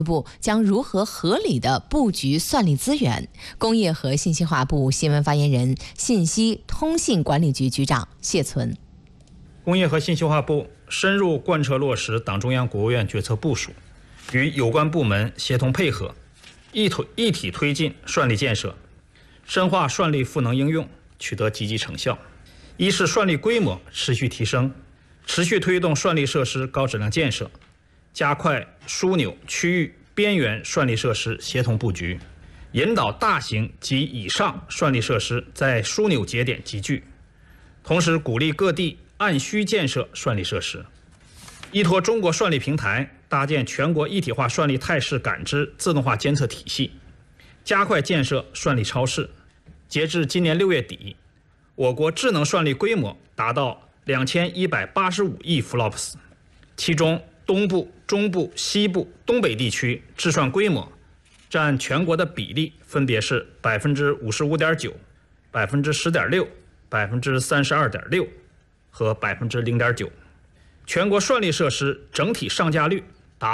部将如何合理的布局算力资源？工业和信息化部新闻发言人、信息通信管理局局长谢存。 工业和信息化部深入贯彻落实党中央、国务院决策部署，与有关部门协同配合，一体推进算力建设，深化算力赋能应用，取得积极成效。一是算力规模持续提升，持续推动算力设施高质量建设，加快枢纽、区域、边缘算力设施协同布局，引导大型及以上算力设施在枢纽节点集聚，同时鼓励各地按需建设算力设施，依托中国算力平台，搭建全国一体化算力态势感知自动化监测体系，加快建设算力超市。截至今年6月底，我国智能算力规模达到2185亿 flops， 其中东部、中部、西部、东北地区智算规模占全国的比例分别是 55.9%、10.6%、32.6%和 0.9%。全国算力设施整体上架率达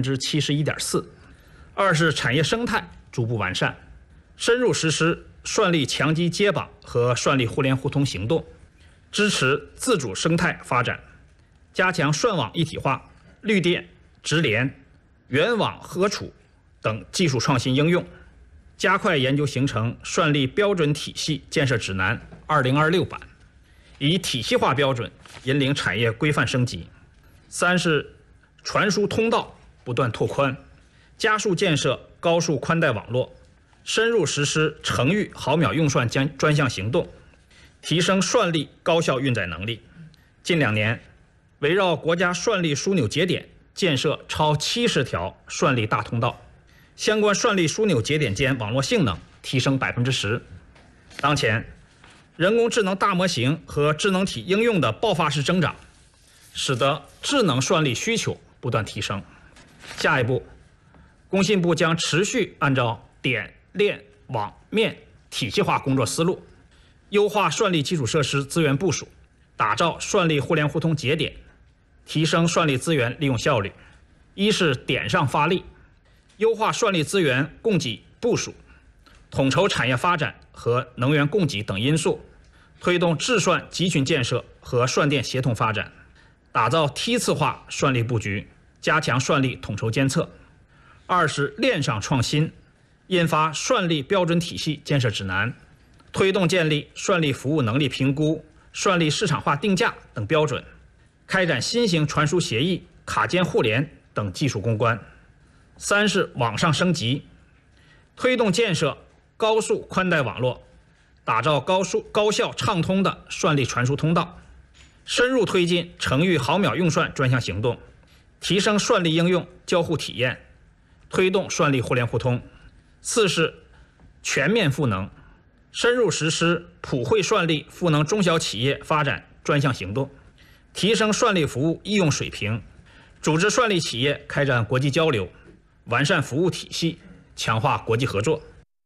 71.4%。二是产业生态逐步完善，深入实施算力强基接榜和算力互联互通行动，支持自主生态发展，加强算网一体化、绿电、直联、原网合储等技术创新应用，加快研究形成算力标准体系建设指南2026版，以体系化标准引领产业规范升级。三是传输通道不断拓宽，加速建设高速宽带网络，深入实施程域毫秒用算专项行动，提升算力高效运载能力。近2年，围绕国家算力枢纽节点建设超70条算力大通道，相关算力枢纽节点间网络性能提升10%。当前，人工智能大模型和智能体应用的爆发式增长，使得智能算力需求不断提升。下一步，工信部将持续按照点、链、网、面体系化工作思路，优化算力基础设施资源部署，打造算力互联互通节点，提升算力资源利用效率。一是点上发力，优化算力资源供给部署，统筹产业发展和能源供给等因素，推动智算集群建设和算电协同发展，打造梯次化算力布局，加强算力统筹监测。二是链上创新，印发算力标准体系建设指南，推动建立算力服务能力评估、算力市场化定价等标准，开展新型传输协议、卡间互联等技术攻关。三是网上升级，推动建设高速宽带网络，打造高效畅通的算力传输通道，深入推进程域毫秒用算专项行动，提升算力应用交互体验，推动算力互联互通。四是全面赋能，深入实施普惠算力赋能中小企业发展专项行动，提升算力服务应用水平，组织算力企业开展国际交流，完善服务体系，强化国际合作。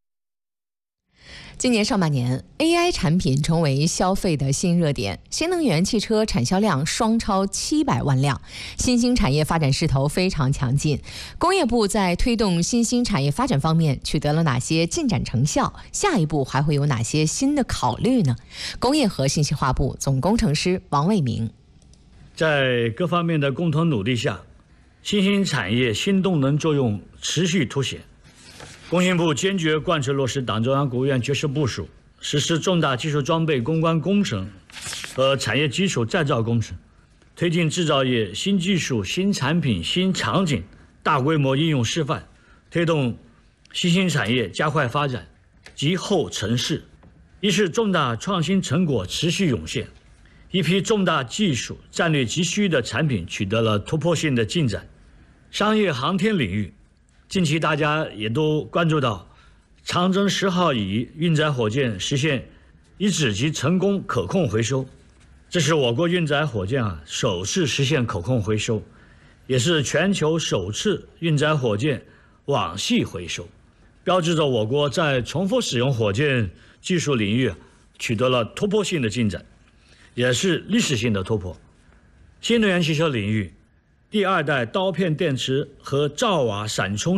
今年上半年 AI 产品成为消费的新热点，新能源汽车产销量双超700万辆，新兴产业发展势头非常强劲。工业部在推动新兴产业发展方面取得了哪些进展成效？下一步还会有哪些新的考虑呢？工业和信息化部总工程师王卫明。 在各方面的共同努力下，新兴产业新动能作用持续凸显。工信部坚决贯彻落实党中央、国务院决策部署，实施重大技术装备攻关工程和产业基础再造工程，推进制造业新技术、新产品、新场景大规模应用示范，推动新兴产业加快发展及后成市。一是重大创新成果持续涌现，一批重大技术战略急需的产品取得了突破性的进展。商业航天领域，近期大家也都关注到，长征10号乙运载火箭实现一指级成功可控回收，这是我国运载火箭首次实现可控回收，也是全球首次运载火箭网系回收，标志着我国在重复使用火箭技术领域取得了突破性的进展，也是历史性的突破。新能源汽车领域， 第二代刀片电池和兆瓦闪充